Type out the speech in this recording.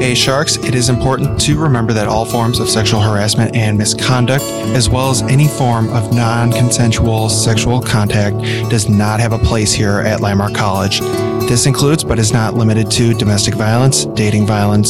Hey Sharks, it is important to remember that all forms of sexual harassment and misconduct, as well as any form of non-consensual sexual contact, does not have a place here at Landmark College. This includes, but is not limited to, domestic violence, dating violence,